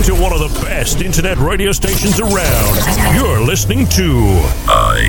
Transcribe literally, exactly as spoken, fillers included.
to one of the best internet radio stations around. You're listening to I